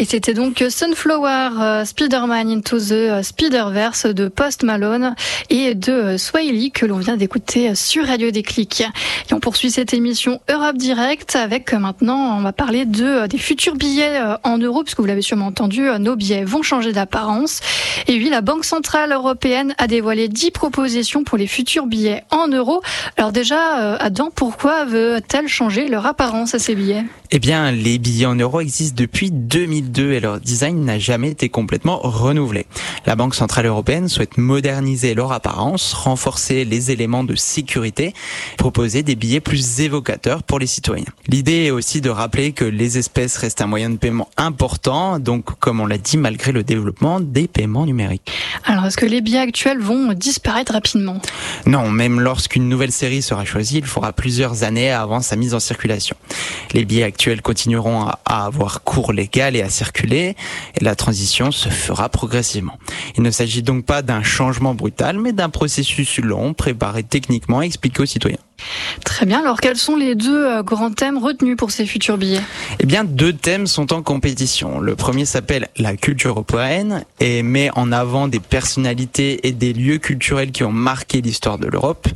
Et c'était donc Sunflower, Spider-Man Into the Spider-Verse de Post Malone et de Swahili que l'on vient d'écouter sur Radio Déclic. Et on poursuit cette émission Europe Direct avec maintenant, on va parler des futurs billets en euros, puisque vous l'avez sûrement entendu, nos billets vont changer d'apparence. Et oui, la Banque Centrale Européenne a dévoilé 10 propositions pour les futurs billets en euros. Alors déjà, Adam, pourquoi veut-elle changer leur apparence à ces billets ? Eh bien, les billets en euros existent depuis 2002 et leur design n'a jamais été complètement renouvelé. La Banque Centrale Européenne souhaite moderniser leur apparence, renforcer les éléments de sécurité, proposer des billets plus évocateurs pour les citoyens. L'idée est aussi de rappeler que les espèces restent un moyen de paiement important, donc comme on l'a dit, malgré le développement des paiements numériques. Alors, est-ce que les billets actuels vont disparaître rapidement ? Non, même lorsqu'une nouvelle série sera choisie, il faudra plusieurs années avant sa mise en circulation. Les billets actuels continueront à avoir cours légal et à circuler, et la transition se fera progressivement. Il ne s'agit donc pas d'un changement brutal, mais d'un processus long, préparé techniquement et expliqué aux citoyens. Très bien, alors quels sont les deux grands thèmes retenus pour ces futurs billets ? Eh bien, 2 thèmes sont en compétition. Le premier s'appelle la culture européenne et met en avant des personnalités et des lieux culturels qui ont marqué l'histoire de l'Europe.